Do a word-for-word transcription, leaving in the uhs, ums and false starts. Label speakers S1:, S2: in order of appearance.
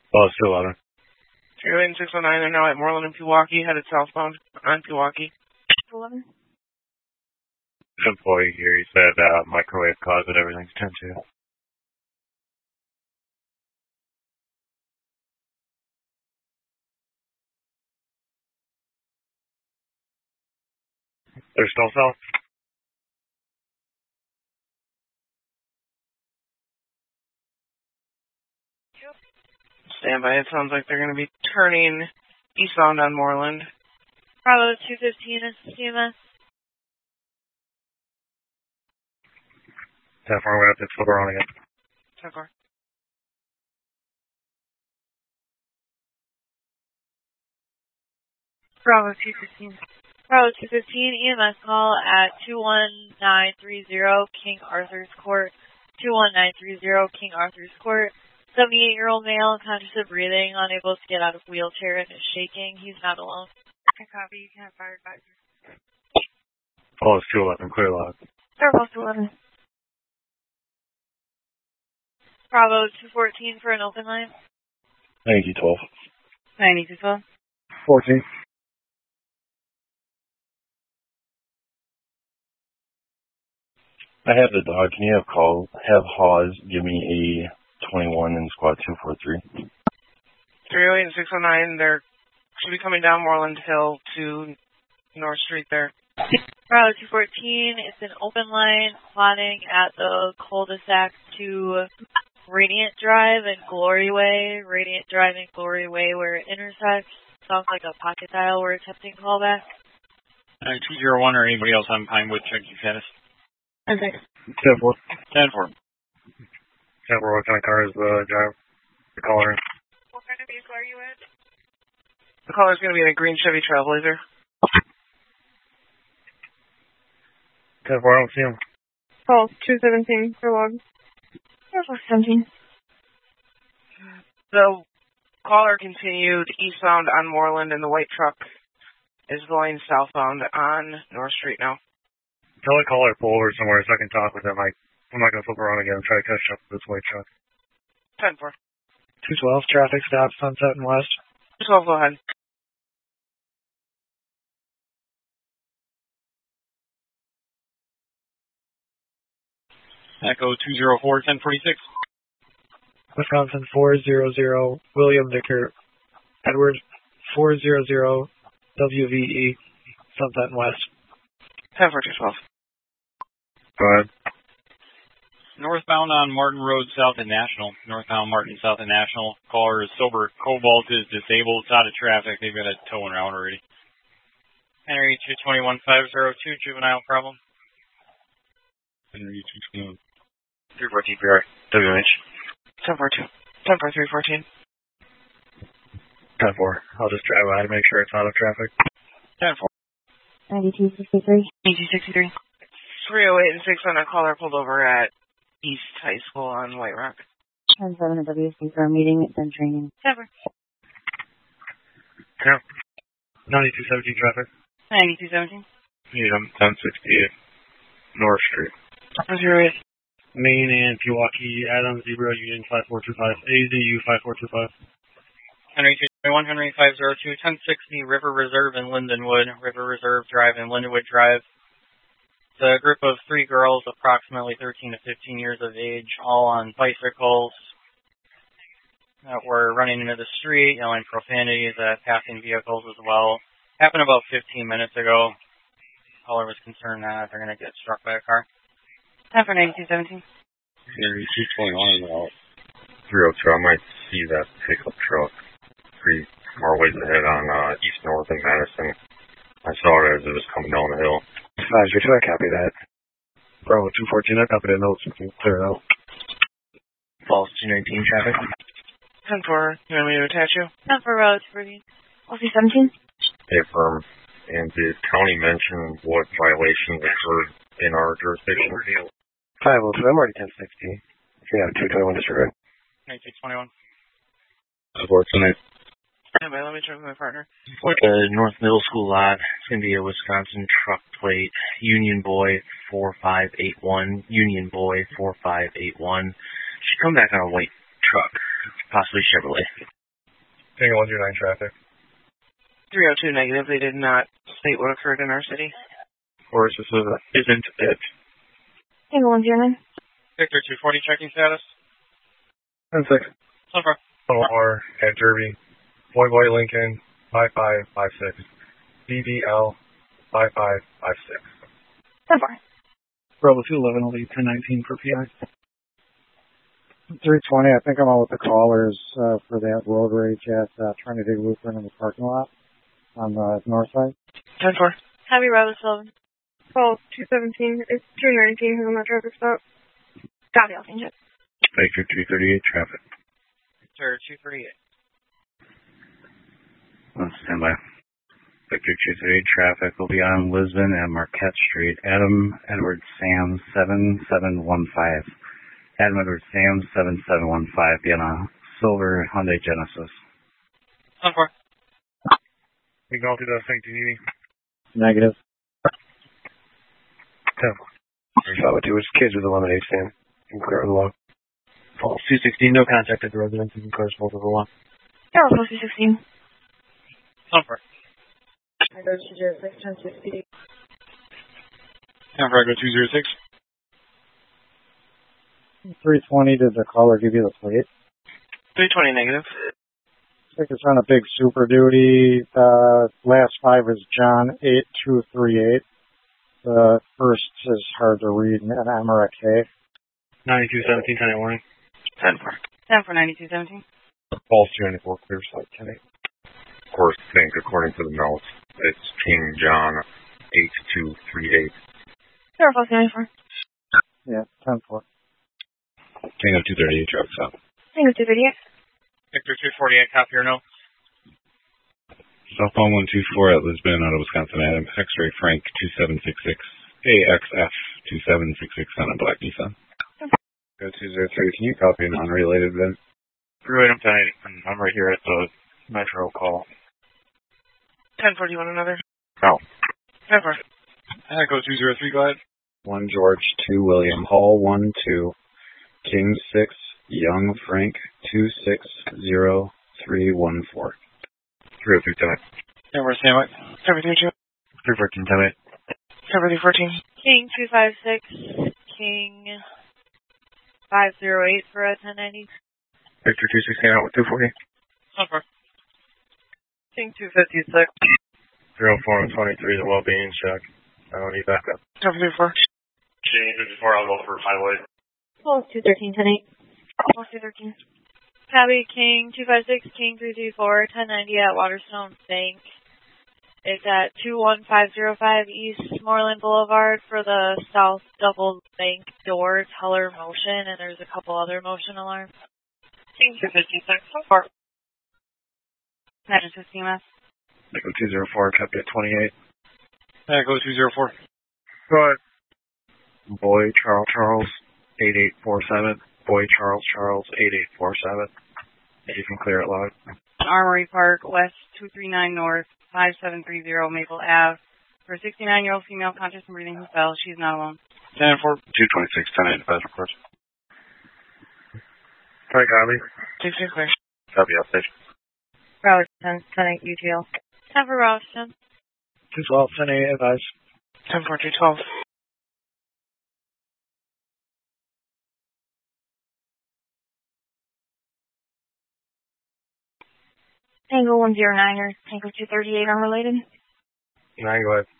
S1: Oh, it's two eleven.
S2: three oh eight and six oh nine are now at Moreland and Pewaukee, headed southbound on Pewaukee.
S3: two eleven.
S1: Employee here, he said uh, microwave closet, everything's ten two. They're still south?
S2: Stand by. It sounds like they're going to be turning eastbound on Moreland.
S3: Bravo two fifteen is C M S.
S1: ten four, we're going to have to flip around again.
S2: ten four.
S3: Bravo two fifteen. Bravo two fifteen, E M S call at two one nine three zero King Arthur's Court. two one nine three zero King Arthur's Court. seventy-eight-year-old male, conscious of breathing, unable to get out of wheelchair and is shaking. He's not alone. I copy. You can have fire advisor.
S1: Oh, it's two eleven, clear log.
S3: Bravo two eleven. Bravo two fourteen for an open line.
S1: ninety-two twelve.
S3: ninety-two twelve.
S1: fourteen. I have the dog. Can you have call, have Hawes give me a twenty-one in squad two four three?
S2: three oh eight and six oh nine, they're should be coming down Moreland Hill to North Street there.
S3: Bravo two fourteen, it's an open line plotting at the cul-de-sac to Radiant Drive and Glory Way. Radiant Drive and Glory Way where it intersects. Sounds like a pocket dial we're attempting callback.
S4: Uh, two zero one or anybody else on Pinewood, check your status.
S3: Okay.
S1: ten four.
S4: ten four.
S1: ten four, what kind of car is the driver? The caller?
S3: What kind of vehicle are you in?
S2: The caller's going to be in a green Chevy Trailblazer.
S1: ten four, I don't see him.
S3: Call two seventeen for log. four seventeen.
S2: The caller continued eastbound on Moreland, and the white truck is going southbound on North Street now.
S1: Tell the caller to pull over somewhere so I can talk with him. I, I'm not going to flip around again and try to catch up with this white truck.
S2: ten four.
S1: two twelve, traffic stop, Sunset and West.
S2: two twelve, go ahead.
S4: Echo two zero four, ten forty-six.
S1: Wisconsin four zero zero, William Vicker, Edward four zero zero, W V E, Sunset and West.
S2: ten four two twelve.
S1: Go ahead.
S4: Northbound on Martin Road, south of National. Northbound Martin, south of National. Caller is sober. Cobalt is disabled. It's out of traffic. They've got a towing route already. Henry two twenty-one five oh two, juvenile problem. Henry two twenty-one.
S1: three fourteen P R, W H.
S2: ten four two. ten four three fourteen.
S1: ten four. I'll just drive by to make sure it's out of traffic.
S4: ten four.
S3: ninety-two sixty-three. ninety-two sixty-three.
S2: three oh eight and six on a caller pulled over at East High School on White Rock.
S3: ten seven at W C for a meeting, then training. Seven.
S1: Yeah. ninety-two seventeen traffic.
S3: ninety-two seventeen.
S1: Need them. ten sixty-eight. North Street.
S2: zero eight.
S1: Main and Pewaukee, Adams, Zebra, Union five four two five, A Z U five four two five.
S4: Henry two twenty-one, Henry five oh two, ten sixty, River Reserve in Lindenwood. River Reserve Drive and Lindenwood Drive. It's a group of three girls, approximately thirteen to fifteen years of age, all on bicycles that were running into the street, yelling profanities at passing vehicles as well. Happened about fifteen minutes ago. Caller was concerned that they're going to get struck by a car.
S3: ten for ninety-two seventeen.
S1: Henry two twenty-one, well, three oh two, I might see that pickup truck pretty far ways ahead on uh, East North and Madison. I saw it as it was coming down the hill. five zero two, I copy that. Bravo two fourteen, I copy that note so we can clear it out. False two nineteen traffic.
S2: ten four, you want me to attach you?
S3: ten for roads for you. L C seventeen.
S1: Hey, firm. And did county mention what violations occurred in our jurisdiction? five oh two, I'm already ten sixty. Yeah, two twenty-one disregard.
S4: two twenty-one.
S1: Unfortunate.
S2: Yeah, let me check with my partner.
S5: The North Middle School lot. It's going to be a Wisconsin truck plate. Union Boy four five eight one. Union Boy four five eight one. Should come back on a white truck. Possibly Chevrolet.
S6: Tango one zero nine traffic.
S2: three oh two negative. They did not state what occurred in our city.
S1: Of course, this is, isn't it.
S3: Tango one zero nine.
S4: Victor two forty checking status.
S6: ten six.
S4: So far.
S6: Or at Derby. Boy Boy Lincoln five five five six. B B L five five five six.
S3: So far.
S7: Bravo two eleven, I'll leave ten nineteen for P I.
S8: three twenty, I think I'm on with the callers uh, for that road rage at uh, Trinity Lutheran in the parking lot on the north side.
S2: ten four.
S3: Happy Bravo seven.
S9: Call two seventeen. It's two nineteen who's on that traffic stop.
S3: Copy, I'll change it.
S1: Victor two thirty-eight traffic.
S4: Victor two thirty-eight.
S5: On standby. Victor two thirty-eight traffic will be on Lisbon and Marquette Street. Adam Edward Sam seven seven one five. Adam Edward Sam seven seven one five. Be on a silver Hyundai Genesis.
S4: ten four.
S6: We go through the thing, do you need me?
S8: Negative.
S6: ten four. Bravo two, it's kids with a lemonade stand. You can clear the log.
S7: Falls two sixteen, no contact at the residence. You can clear both of the one.
S3: Bravo two sixteen.
S4: ten four.
S9: I go two zero six, ten six P D.
S7: ten four, I go two zero six.
S8: three twenty, did the caller give you the plate?
S2: three twenty negative.
S8: I think it's on a big Super Duty. Uh, last five is John eight two three eight. The first is hard to read, an M or a K.
S7: ninety-two seventeen, ten eight warning.
S2: ten four.
S3: ten for ninety-two seventeen.
S6: Falls two ninety-four, clear side, ten eight.
S1: Of course, I think according to the notes, it's King John eight two three eight.
S3: Zero false ninety-four.
S8: Yeah, ten four.
S1: Tango two thirty-eight traffic stop.
S3: Tango two thirty-eight.
S4: Victor two forty-eight, copy your note.
S1: Southbound one two four at Lisbon out of Wisconsin Adam. X-ray Frank two seven six six. A X F two seven six six on a black Nissan. Go two zero three. Can you copy an unrelated then?
S5: Freeway ten eight. I'm right here at the Metro call.
S2: ten four, do you want another?
S1: No.
S2: ten four.
S7: I go two zero three, go ahead.
S1: One George, two William, Hall one two, King six, Young Frank two six zero three one four. Three oh three ten eight.
S7: ten four, standby.
S2: seven three two.
S1: Three fourteen ten eight.
S2: seven three fourteen.
S3: King two five six. King five zero eight for a ten ninety.
S6: Victor two sixteen out with two forty.
S4: ten four.
S2: King two fifty-six.
S6: three oh four and twenty-three, the well-being check. I don't need backup.
S2: seven three four.
S1: King fifty-four, I'll go for five way.
S3: Falls two thirteen, ten eight. Falls two thirteen. Tabby King two five six, King three two four, ten ninety at Waterstone Bank. It's at two one five zero five East Moreland Boulevard for the south double bank door teller motion, and there's a couple other motion alarms.
S2: King two fifty-six. So far.
S3: Imagine fifteen S.
S6: Echo two zero four, kept at twenty-eight.
S7: I go two zero four.
S6: Go ahead. Boy Charles Charles, eight eight four seven. Boy Charles Charles, eight eight four seven. You can clear it loud.
S10: Armory Park, West two three nine North, five seven three zero Maple Ave. For a sixty-nine-year-old female conscious and breathing who fell, she's not alone.
S1: ten four. two twenty-six ten eight, advise report.
S6: Hi, copy.
S2: Two two clear.
S1: Copy, I'll station.
S3: Broward ten, ten eight U T L. ten for Ralston.
S7: two twelve, ten eight, advise.
S2: ten four two twelve.
S3: Tango one zero nine or Tango two thirty-eight unrelated.
S6: Nine, go ahead.